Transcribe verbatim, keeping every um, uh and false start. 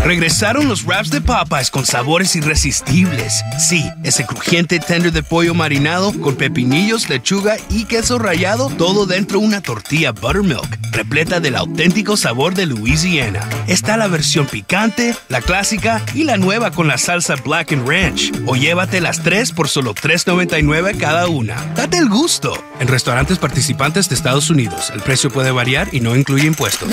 Regresaron los wraps de Popeyes con sabores irresistibles. Sí, ese crujiente tender de pollo marinado con pepinillos, lechuga y queso rallado, todo dentro de una tortilla buttermilk, repleta del auténtico sabor de Louisiana. Está la versión picante, la clásica y la nueva con la salsa Black and Ranch. O llévate las tres por solo tres noventa y nueve cada una. Date el gusto. En restaurantes participantes de Estados Unidos, el precio puede variar y no incluye impuestos.